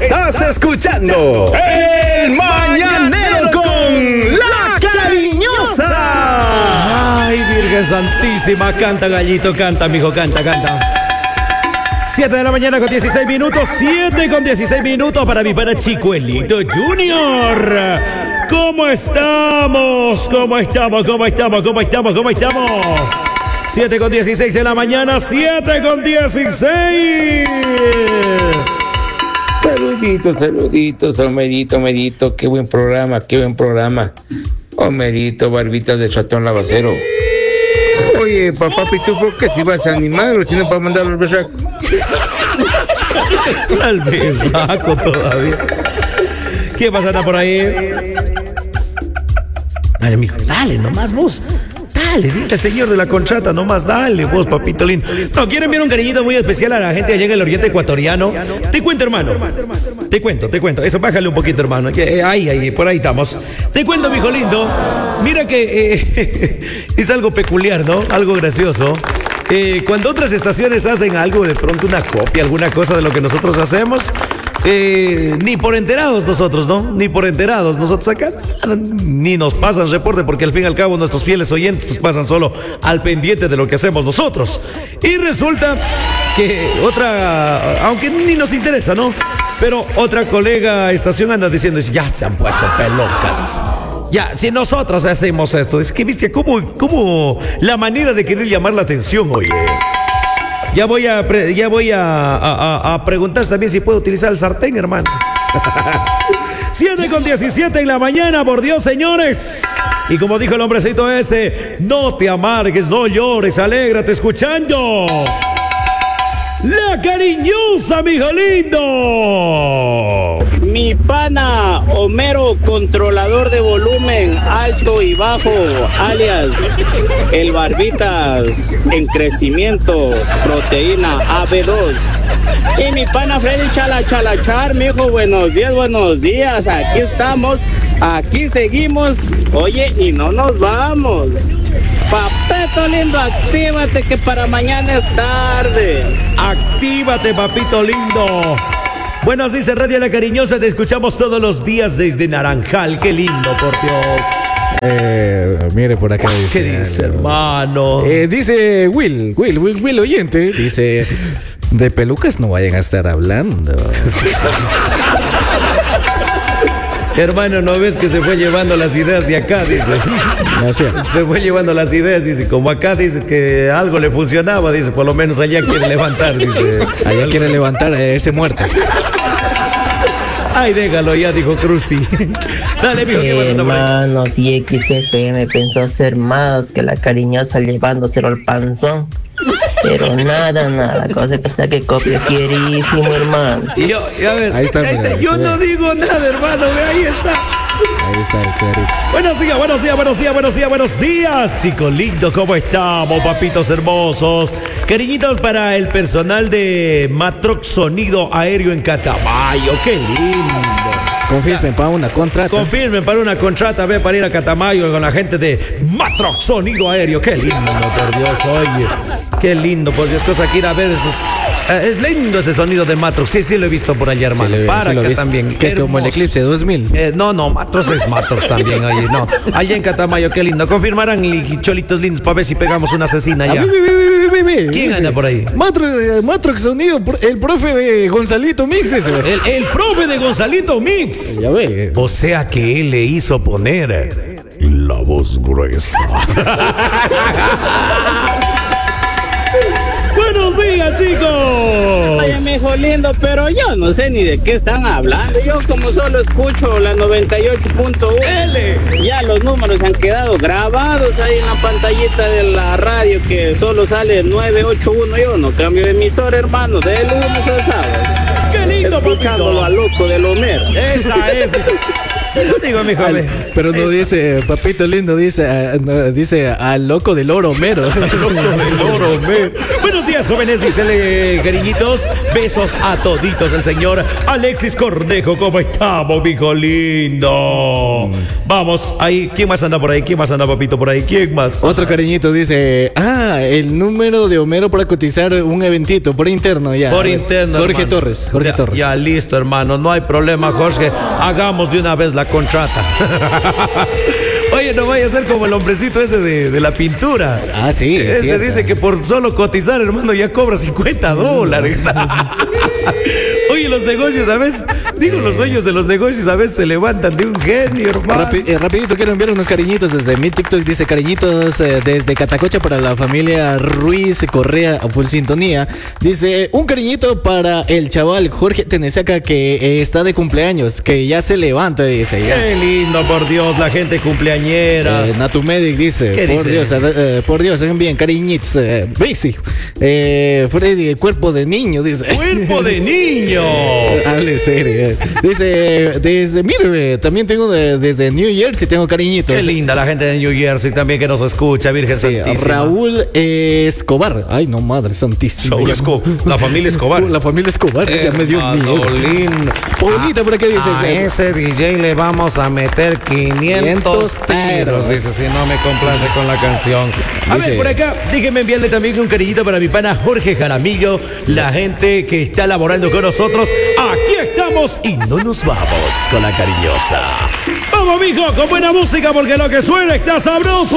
Estás escuchando El Mañanero con La Cariñosa. Ay, Virgen Santísima, canta gallito, canta, mijo, canta. 7 de la mañana con 16 minutos, 7 con 16 minutos para mi pana Chicuelito Junior. ¿Cómo estamos? 7 con 16 de la mañana, 7 con 16. Saluditos, Homerito, qué buen programa. Homerito, barbitas de ratón lavacero. Oye, papá Pitufo, que si vas a animar o si no para mandar al berraco. Al berraco todavía. ¿Qué pasará por ahí? Ay, amigo, dale nomás vos. Dale, dile al señor de la contrata, nomás dale vos, papito lindo. No, quiero enviar un cariñito muy especial a la gente allá en el oriente ecuatoriano. Te cuento, hermano. Te cuento. Eso, bájale un poquito, hermano. Ahí, por ahí estamos. Te cuento, mijo lindo. Mira que es algo peculiar, ¿no? Algo gracioso. Cuando otras estaciones hacen algo, de pronto una copia, alguna cosa de lo que nosotros hacemos, ni por enterados nosotros, ¿no? Ni por enterados. Nosotros acá ni nos pasan reporte, porque al fin y al cabo nuestros fieles oyentes pues pasan solo al pendiente de lo que hacemos nosotros. Y resulta que otra, aunque ni nos interesa, ¿no? Pero otra colega estación anda diciendo, ya se han puesto pelocas. Ya, si nosotros hacemos esto, es que viste cómo la manera de querer llamar la atención, oye. Ya voy a preguntar también si puedo utilizar el sartén, hermano. 7 con 17 en la mañana, por Dios, señores. Y como dijo el hombrecito ese, no te amargues, no llores, alégrate escuchando La Cariñosa, mijo lindo. Mi pana Homero, controlador de volumen alto y bajo, alias el Barbitas en crecimiento, proteína AB2. Y mi pana Freddy Chalachar, mijo, buenos días, aquí estamos, aquí seguimos, oye, y no nos vamos. Papito lindo, actívate que para mañana es tarde. Actívate, papito lindo. Buenos días, Radio La Cariñosa, te escuchamos todos los días desde Naranjal. Qué lindo, por Dios. Mire por acá dice. ¿Qué dice, hermano? Dice Will oyente, dice, de pelucas no vayan a estar hablando. Hermano, ¿no ves que se fue llevando las ideas de acá? Dice. No sé. Se fue llevando las ideas, dice. Como acá dice que algo le funcionaba, dice, por lo menos allá quiere levantar, dice. Allá quiere levantar a ese muerto. Ay, déjalo ya, dijo Krusty. Dale, mijo, ¿qué pasa? Hermanos, y XFM pensó ser más que La Cariñosa llevándoselo al panzón. Pero nada, cosa que sea que copia querísimo, hermano. Y yo, ya ves, ahí está, yo no digo nada, hermano, ve, ahí está. Ahí está el clarito. Buenos días, chicos lindos, ¿cómo estamos, papitos hermosos? Cariñitos para el personal de Matrox Sonido Aéreo en Catamayo, qué lindo. Confirmen para una contrata. Ve, para ir a Catamayo con la gente de Matrox Sonido Aéreo. Qué lindo, por Dios, oye. Qué lindo, por Dios, cosa que ir a ver esos. Es lindo ese sonido de Matrox. Sí, lo he visto por allá, hermano. Sí, para acá también. Que es como el Eclipse 2000. No, Matrox es Matrox también, oye. No, allá en Catamayo, qué lindo. Confirmarán, cholitos lindos, para ver si pegamos una asesina allá. ¿Quién anda por ahí? Matrox Sonido, el profe de Gonzalito Mix ese. El profe de Gonzalito Mix. Ya ve. O sea que él le hizo poner la voz gruesa. Buenos días, chicos. Oye, mijo lindo, pero yo no sé ni de qué están hablando. Yo como solo escucho la 98.1. Ya los números han quedado grabados ahí en la pantallita de la radio, que solo sale 981. Yo no cambio de emisora, hermano, de lunes a sábado. Qué lindo, escuchándolo papito. a loco del Homero. Esa es. Se lo digo, mijo. Pero no dice, papito lindo, dice al loco del oro Homero. Buenos días, jóvenes, dícele, cariñitos. Besos a toditos, el señor Alexis Cornejo. ¿Cómo estamos, mijo lindo? Vamos, ahí. ¿Quién más anda por ahí? ¿Quién más anda, papito, por ahí? ¿Quién más? Otro cariñito dice, el número de Homero para cotizar un eventito por interno ya. Por interno, Jorge hermano. Torres. Ya, listo, hermano. No hay problema, Jorge. Hagamos de una vez la contrata. Oye, no vaya a ser como el hombrecito ese de la pintura. Ah, sí. Ese dice que por solo cotizar, hermano, ya cobra $50. Oye, los negocios, ¿sabes? Digo, los dueños de los negocios a veces se levantan de un genio, hermano. Rapidito quiero enviar unos cariñitos desde mi TikTok. Dice cariñitos desde Catacocha para la familia Ruiz Correa a full sintonía. Dice un cariñito para el chaval Jorge Tenesaca que está de cumpleaños, que ya se levanta, dice. Ya. Qué lindo, por Dios, la gente cumpleañera. Natumedic dice, ¿Qué dice? Por Dios, envíen cariñitos. Bixi, Freddy, cuerpo de niño, dice. ¡Cuerpo de niño! Hable serio. Dice, mire, también tengo desde New Jersey, tengo cariñitos. Qué linda la gente de New Jersey también que nos escucha, Virgen Santísima. Raúl Escobar. Ay, no, madre santísima. La familia Escobar. La familia Escobar, ya me dio miedo. Paulita, por aquí dice. A ese DJ le vamos a meter 500 tiros. Dice, si no me complace con la canción. A ver, por acá, déjenme enviarle también un cariñito para mi pana Jorge Jaramillo, la gente que está laborando con nosotros. Aquí estamos y no nos vamos con la cariñosa. Vamos, mijo, con buena música porque lo que suena está sabroso.